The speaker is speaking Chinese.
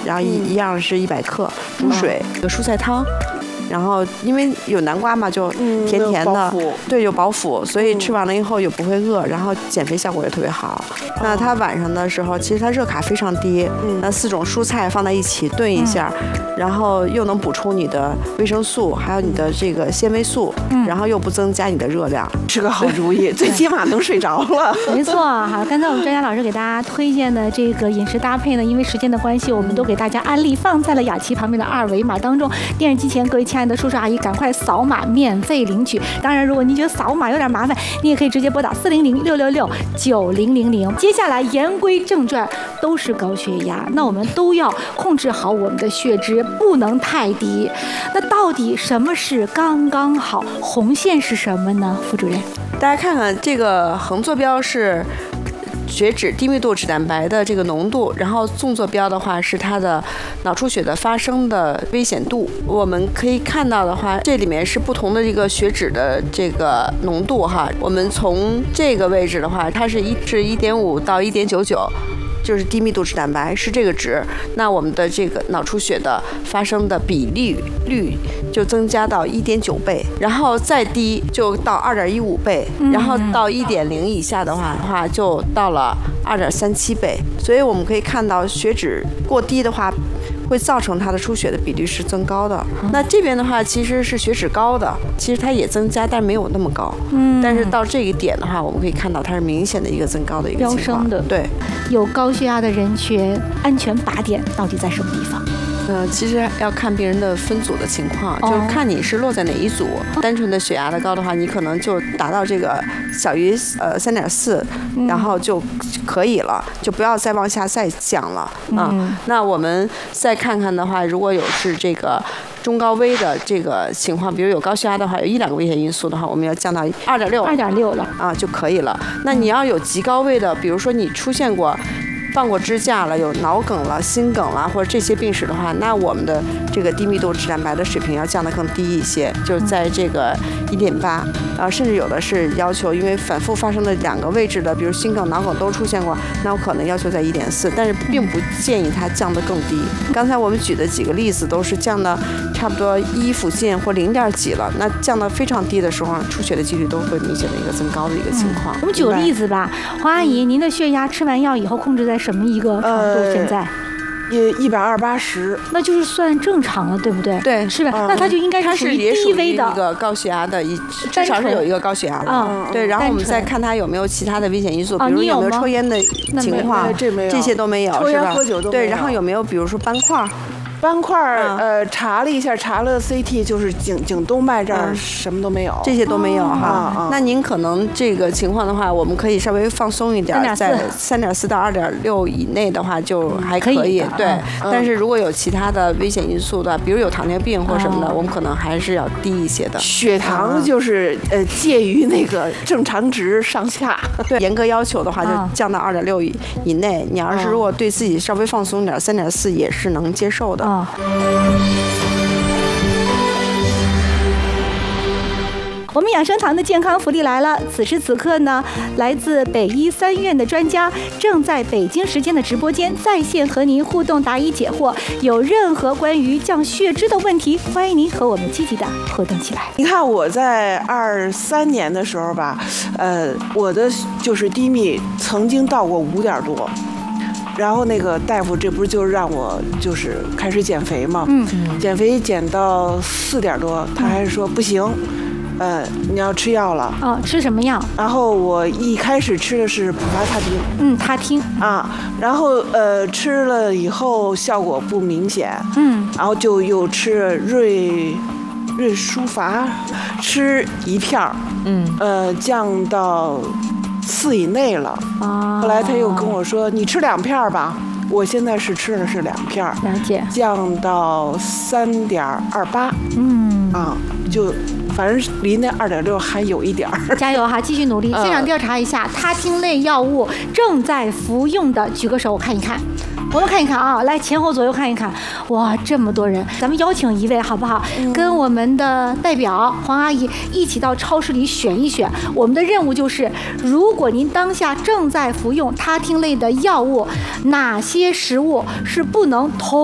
然后一样是100克煮水，一个蔬菜汤。然后因为有南瓜嘛，就甜甜的，对，有饱腹，所以吃完了以后也不会饿，然后减肥效果也特别好。那它晚上的时候，其实它热卡非常低，那4种蔬菜放在一起炖一下，然后又能补充你的维生素，还有你的这个纤维素，然后又不增加你的热量， 是个好主意，最起码能睡着了。 没错，好，刚才我们专家老师给大家推荐的这个饮食搭配呢，因为时间的关系，我们都给大家案例放在了雅琪旁边的2维码当中。电视机前各位亲爱的叔叔阿姨，赶快扫码免费领取。当然，如果您觉得扫码有点麻烦，你也可以直接拨打400-666-9000。接下来言归正传，都是高血压，那我们都要控制好我们的血脂，不能太低。那到底什么是刚刚好？红线是什么呢？副主任， 大家看看这个横坐标是血脂低密度脂蛋白的这个浓度，然后纵坐标的话是它的脑出血的发生的危险度。我们可以看到的话，这里面是不同的这个血脂的这个浓度哈。我们从这个位置的话，它是1.5到1.99。就是低密度脂蛋白是这个值，那我们的这个脑出血的发生的比例就增加到1.9倍，然后再低就到2.15倍，然后到1.0以下的话就到了2.37倍。所以我们可以看到血脂过低的话，会造成它的出血的比率是增高的。那这边的话其实是血脂高的，其实它也增加，但是没有那么高。但是到这一点的话，我们可以看到它是明显的一个增高的一个情况。 飙升的。 对。 有高血压的人群，安全靶点到底在什么地方？ 其实要看病人的分组的情况，就是看你是落在哪一组。单纯的血压的高的话，你可能就达到这个小于3.4，然后就可以了，就不要再往下再降了那我们再看看的话，如果有是这个中高危的这个情况，比如有高血压的话，有1-2个危险因素的话，我们要降到2.6了就可以了。那你要有极高危的，比如说你出现过放过支架了，有脑梗了、心梗了，或者这些病史的话，那我们的这个低密度脂蛋白的水平要降得更低一些，就是在这个1.8，甚至有的是要求，因为反复发生的2个位置的，比如心梗、脑梗都出现过，那我可能要求在1.4，但是并不建议它降得更低。刚才我们举的几个例子都是降到差不多1附近或0.几了，那降到非常低的时候，出血的几率都会明显的一个增高的一个情况。 我们举个例子吧，黄阿姨，您的血压吃完药以后控制在什么一个程度？现在 120/80， 那就是算正常了，对不对？ 对， 是吧？那它就应该是属于低危的一个高血压的，至少是有一个高血压的。对，然后我们再看它有没有其他的危险因素，比如有没有抽烟的情况，这些都没有， 抽烟喝酒都没有。 对，然后有没有比如说斑块？ 查了一下，查了 CT， 就是颈动脉这儿什么都没有， 这些都没有哈。那您可能这个情况的话，我们可以稍微放松一点，在3.4到2.6以内的话就还可以。对，但是如果有其他的危险因素的，比如有糖尿病或什么的，我们可能还是要低一些的。 血糖就是介于那个正常值上下。 对，严格要求的话就降到2.6以内。你要是如果对自己稍微放松点，3.4也是能接受的。 我们养生堂的健康福利来了，此时此刻呢，来自北医3院的专家正在北京时间的直播间在线和您互动答疑解惑。有任何关于降血脂的问题，欢迎您和我们积极的互动起来。 你看我在23年的时候吧，我的就是低密曾经到过5点多。然后那个大夫，这不是就让我就是开始减肥嘛？减肥减到4点多，他还是说不行，你要吃药了。 吃什么药？ 然后我一开始吃的是普拉他汀。 他汀然后吃了以后效果不明显。然后就又吃瑞舒伐，吃1片降到4以内了。后来他又跟我说你吃2片吧，我现在吃的是2片， 了解， 降到3.28。就反正离那2.6还有一点儿。 加油哈，继续努力。现场调查一下，他汀类药物正在服用的举个手，我看一看。我们看一看啊，来前后左右看一看，哇，这么多人，咱们邀请一位好不好？跟我们的代表黄阿姨一起到超市里选一选。我们的任务就是，如果您当下正在服用他汀类的药物，哪些食物是不能同